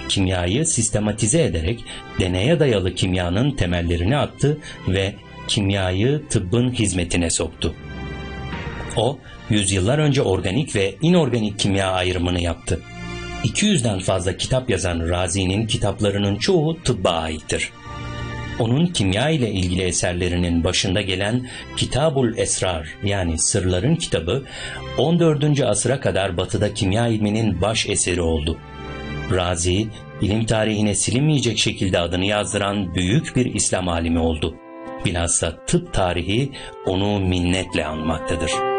kimyayı sistematize ederek deneye dayalı kimyanın temellerini attı ve kimyayı tıbbın hizmetine soktu. O, yüzyıllar önce organik ve inorganik kimya ayrımını yaptı. 200'den fazla kitap yazan Razi'nin kitaplarının çoğu tıbba aittir. Onun kimya ile ilgili eserlerinin başında gelen Kitabul Esrar yani Sırların Kitabı 14. asıra kadar Batı'da kimya ilminin baş eseri oldu. Razi, ilim tarihine silinmeyecek şekilde adını yazdıran büyük bir İslam alimi oldu. Bilhassa tıp tarihi onu minnetle anmaktadır.